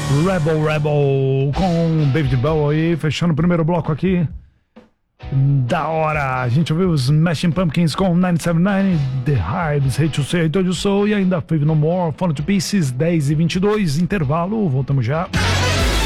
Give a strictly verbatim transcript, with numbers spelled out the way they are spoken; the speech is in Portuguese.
Rebel Rebel com David Bowie, fechando o primeiro bloco aqui. Da hora, a gente ouviu os Smashing Pumpkins com nove sete nove, The Hives, Hate to Say I Told You So, e ainda Fave No More, Fall to Pieces, dez e vinte e dois, intervalo, voltamos já.